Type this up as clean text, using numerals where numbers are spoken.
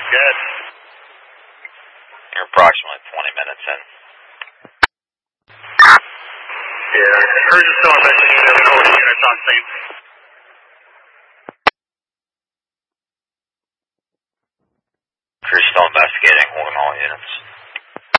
Good. You're approximately 20 minutes in. Yeah, Cruz is still investigating. There's no units on scene. Crew's still investigating, holding all units.